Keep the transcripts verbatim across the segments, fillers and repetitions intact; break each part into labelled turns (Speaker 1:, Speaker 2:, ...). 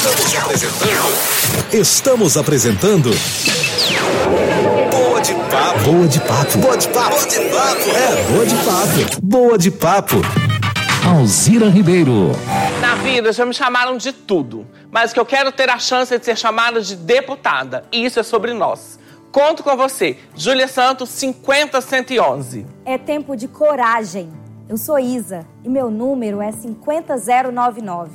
Speaker 1: Estamos apresentando. Estamos apresentando. Boa de papo. Boa de papo. Boa de papo. Boa de papo. É, boa de papo. Boa de papo. Alzira Ribeiro.
Speaker 2: Na vida já me chamaram de tudo, mas que eu quero ter a chance de ser chamada de deputada. E isso é sobre nós. Conto com você, Júlia Santos, cinquenta cento e onze.
Speaker 3: É tempo de coragem. Eu sou Isa e meu número é cinquenta zero nove nove.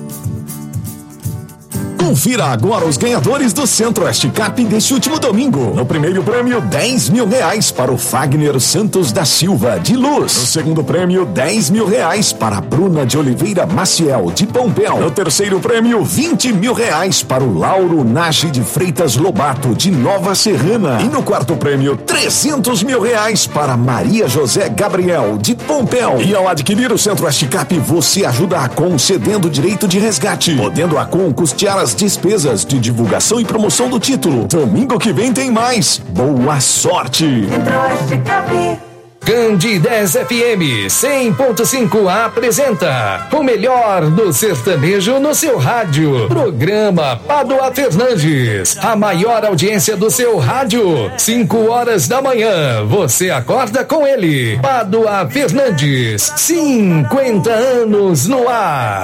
Speaker 1: Confira agora os ganhadores do Centro-Oeste Cap deste último domingo. No primeiro prêmio, dez mil reais para o Fagner Santos da Silva, de Luz. No segundo prêmio, dez mil reais para a Bruna de Oliveira Maciel, de Pompéu. No terceiro prêmio, vinte mil reais para o Lauro Nage de Freitas Lobato, de Nova Serrana. E no quarto prêmio, trezentos mil reais para Maria José Gabriel, de Pompéu. E ao adquirir o Centro-Oeste Cap, você ajuda a Acon cedendo direito de resgate, podendo a Acon custear as despesas de divulgação e promoção do título. Domingo que vem tem mais. Boa sorte!
Speaker 4: Candidez F M cem ponto cinco apresenta o melhor do sertanejo no seu rádio. Programa Padua Fernandes, a maior audiência do seu rádio. cinco horas da manhã, você acorda com ele. Padua Fernandes, cinquenta anos no ar.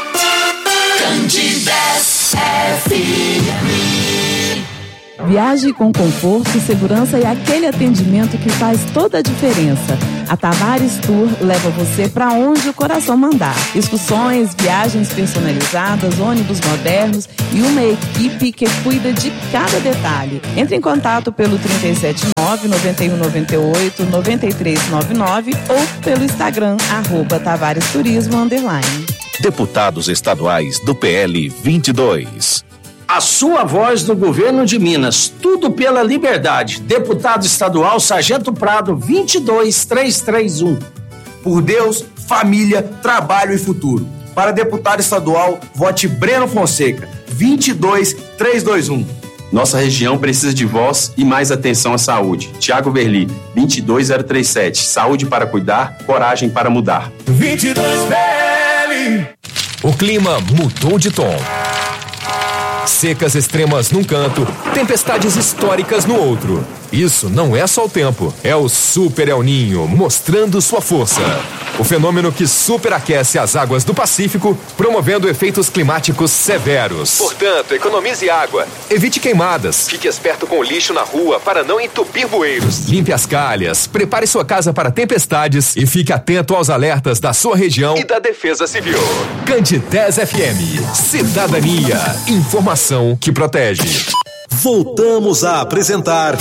Speaker 5: Candidez F M.
Speaker 6: Viaje com conforto, segurança e aquele atendimento que faz toda a diferença. A Tavares Tour leva você para onde o coração mandar. Excursões, viagens personalizadas, ônibus modernos e uma equipe que cuida de cada detalhe. Entre em contato pelo trinta e sete nove, noventa e um, noventa e oito, noventa e três noventa e nove ou pelo Instagram, arroba Tavares Turismo, underline.
Speaker 1: Deputados estaduais do P L vinte e dois.
Speaker 7: A sua voz do governo de Minas, tudo pela liberdade. Deputado estadual Sargento Prado, vinte e dois, trezentos e trinta e um.
Speaker 8: Por Deus, família, trabalho e futuro. Para deputado estadual, vote Breno Fonseca, vinte e dois, trezentos e vinte e um.
Speaker 9: Nossa região precisa de voz e mais atenção à saúde. Tiago Verli, vinte e dois, zero trinta e sete. Saúde para cuidar, coragem para mudar.
Speaker 1: vinte e dois P L.
Speaker 4: O clima mudou de tom. Secas extremas num canto, tempestades históricas no outro. Isso não é só o tempo, é o Super El Ninho mostrando sua força. O fenômeno que superaquece as águas do Pacífico, promovendo efeitos climáticos severos. Portanto, economize água, evite queimadas, fique esperto com o lixo na rua para não entupir bueiros. Limpe as calhas, prepare sua casa para tempestades e fique atento aos alertas da sua região e da Defesa Civil. Candidez F M, cidadania, informação que protege.
Speaker 1: Voltamos a apresentar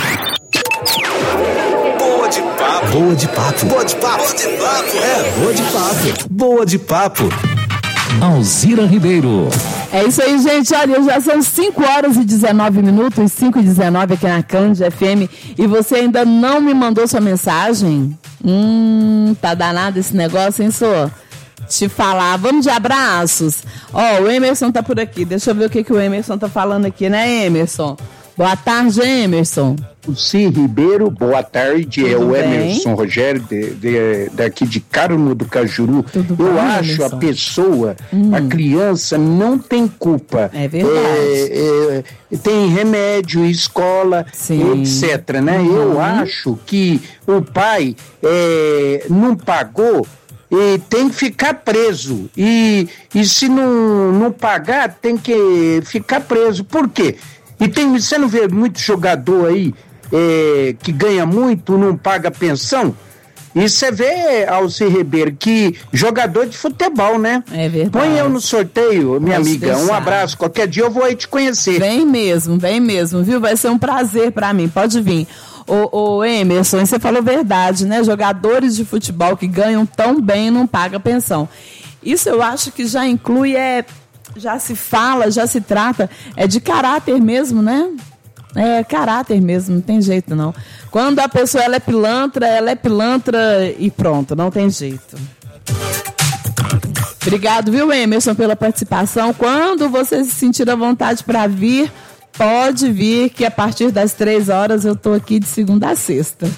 Speaker 1: Boa de Papo. Boa de Papo. Boa de Papo. Boa de Papo. É, Boa de Papo. Boa de Papo. Alzira Ribeiro.
Speaker 6: É isso aí, gente. Olha, já são cinco horas e dezenove minutos, cinco e dezenove aqui na Cand F M. E você ainda não me mandou sua mensagem? Hum, tá danado esse negócio, hein, Sô? Te falar, vamos de abraços. Ó, oh, o Emerson tá por aqui. Deixa eu ver o que, que o Emerson tá falando aqui, né, Emerson? Boa tarde, Emerson.
Speaker 10: O Sim Ribeiro, boa tarde. Tudo é o bem? Emerson Rogério, de, de, daqui de Carmo do Cajuru. Tudo Eu bem, acho Emerson? A pessoa, hum. a criança não tem culpa. É verdade. É, é, tem remédio, escola, Sim. etcétera. Né? Uhum. Eu acho que o pai é, não pagou. E tem que ficar preso. E, e se não, não pagar, tem que ficar preso. Por quê? E tem, você não vê muito jogador aí é, que ganha muito, não paga pensão? E você vê, Alci Ribeiro, que jogador de futebol, né? É verdade. Põe eu no sorteio, minha Posso amiga. Deixar. Um abraço. Qualquer dia eu vou aí te conhecer.
Speaker 6: Vem mesmo, vem mesmo, viu? Vai ser um prazer pra mim. Pode vir. Ô, ô Emerson, você falou verdade, né? Jogadores de futebol que ganham tão bem não pagam pensão. Isso eu acho que já inclui, é, já se fala, já se trata, é de caráter mesmo, né? É caráter mesmo, não tem jeito não. Quando a pessoa ela é pilantra, ela é pilantra e pronto, não tem jeito. Obrigado, viu, Emerson, pela participação. Quando você se sentir à vontade para vir, pode vir, que a partir das três horas eu tô aqui de segunda a sexta.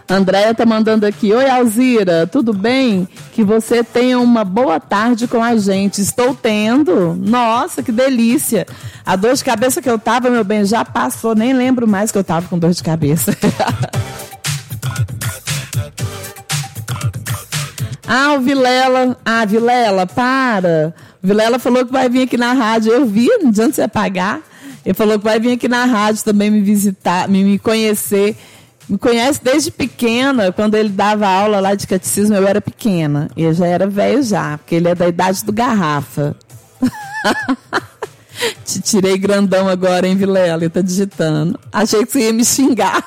Speaker 6: Andréia tá mandando aqui. Oi, Alzira, tudo bem? Que você tenha uma boa tarde com a gente. Estou tendo. Nossa, que delícia. A dor de cabeça que eu tava, meu bem, já passou. Nem lembro mais que eu tava com dor de cabeça. Ah, o Vilela. Ah, Vilela, para. O Vilela falou que vai vir aqui na rádio. Eu vi, não adianta você pagar. Ele falou que vai vir aqui na rádio também me visitar, me, me conhecer. Me conhece desde pequena. Quando ele dava aula lá de catecismo, eu era pequena. E eu já era velho já, porque ele é da idade do Garrafa. Te tirei grandão agora, hein, Vilela? Ele tá digitando. Achei que você ia me xingar.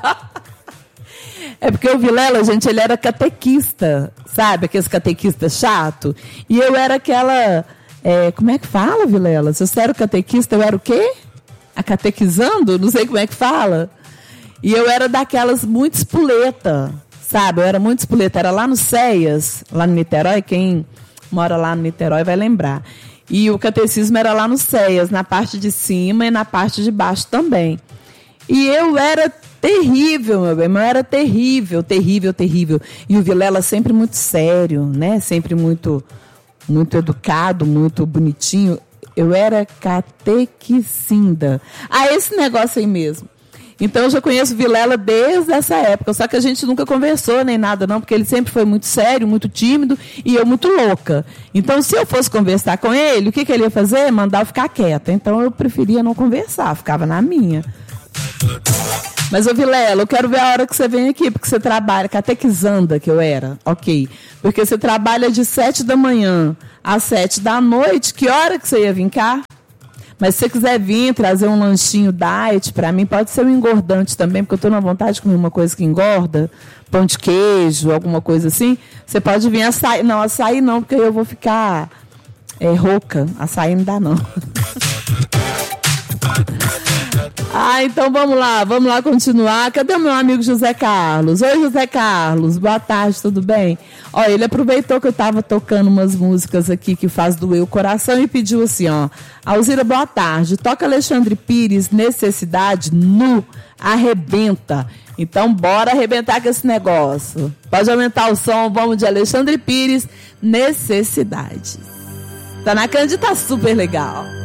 Speaker 6: É porque o Vilela, gente, ele era catequista, sabe? Aqueles catequistas chato. E eu era aquela... É, como é que fala, Vilela? Se você era o catequista, eu era o quê? A catequizando? Não sei como é que fala. E eu era daquelas muito espoleta, sabe? Eu era muito espoleta. Era lá no Ceias, lá no Niterói. Quem mora lá no Niterói vai lembrar. E o catecismo era lá no Ceias, na parte de cima e na parte de baixo também. E eu era terrível, meu bem. Eu era terrível, terrível, terrível. E o Vilela sempre muito sério, né? Sempre muito... muito educado, muito bonitinho. Eu era catequicinda. Ah, esse negócio aí mesmo. Então eu já conheço o Vilela desde essa época, só que a gente nunca conversou nem nada não, porque ele sempre foi muito sério, muito tímido e eu muito louca. Então se eu fosse conversar com ele, o que, que ele ia fazer? Mandar eu ficar quieta. Então eu preferia não conversar, ficava na minha. Mas, ô Vilela, eu quero ver a hora que você vem aqui, porque você trabalha, catequizanda que eu era, ok. Porque você trabalha de sete da manhã às sete da noite, que hora que você ia vir cá? Mas se você quiser vir trazer um lanchinho diet pra mim, pode ser um engordante também, porque eu tô na vontade de comer uma coisa que engorda, pão de queijo, alguma coisa assim. Você pode vir açaí, não, açaí não, porque eu vou ficar é, rouca, açaí não dá não. Ah, então vamos lá, vamos lá continuar. Cadê o meu amigo José Carlos? Oi, José Carlos, boa tarde, tudo bem? Ó, ele aproveitou que eu tava tocando umas músicas aqui que faz doer o coração e pediu assim, ó. Alzira, boa tarde, toca Alexandre Pires, Necessidade, nu, arrebenta. Então bora arrebentar com esse negócio. Pode aumentar o som, vamos de Alexandre Pires, Necessidade. Tá na Cândida, tá super legal.